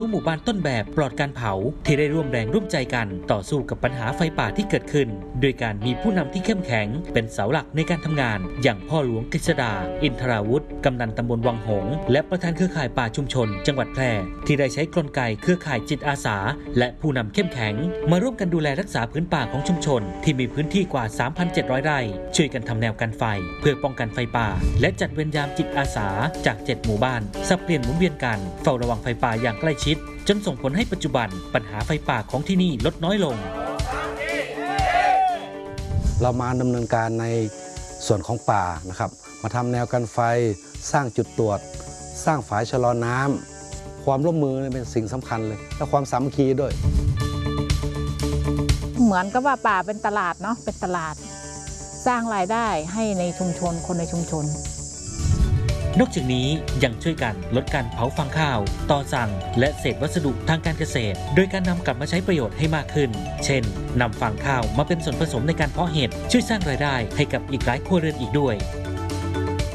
หมู่บ้านต้นแบบปลอดการเผาที่ได้ร่วมแรงร่วมใจกันต่อสู้กับปัญหาไฟป่าที่เกิดขึ้นโดยการมีผู้นำที่เข้มแข็งเป็นเสาหลักในการทำงานอย่างพ่อหลวงกฤษดาอินทราวุฒิกำนันตำบลวังหงส์และประธานเครือข่ายป่าชุมชนจังหวัดแพร่ที่ได้ใช้กลไกเครือข่ายจิตอาสาและผู้นำเข้มแข็งมาร่วมกันดูแลรักษาพื้นป่าของชุมชนที่มีพื้นที่กว่า 3,700 ไร่ช่วยกันทำแนวกันไฟเพื่อป้องกันไฟป่าและจัดเวรยามจิตอาสาจาก7หมู่บ้านสับเปลี่ยนหมุนเวียนกันเฝ้าระวังไฟป่าอย่างใกล้ชิดจนส่งผลให้ปัจจุบันปัญหาไฟป่าของที่นี่ลดน้อยลงเรามาดำเนินการในส่วนของป่านะครับมาทำแนวกันไฟสร้างจุดตรวจสร้างฝายชะลอน้ำความร่วมมือเป็นสิ่งสำคัญเลยและความสามัคคีด้วยเหมือนกับว่าป่าเป็นตลาดเนาะเป็นตลาดสร้างรายได้ให้ในชุมชนคนในชุมชนนอกจากนี้ยังช่วยกันลดการเผาฟางข้าวต่อสั่งและเศษวัสดุทางการเกษตรโดยการนำกลับมาใช้ประโยชน์ให้มากขึ้นเช่นนำฟางข้าวมาเป็นส่วนผสมในการเพาะเห็ดช่วยสร้างรายได้ให้กับอีกหลายครัวเรือนอีกด้วย